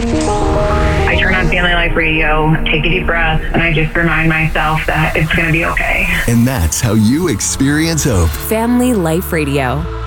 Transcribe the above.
I turn on Family Life Radio, take a deep breath, and I just remind myself that it's going to be okay. And that's how you experience hope. Family Life Radio.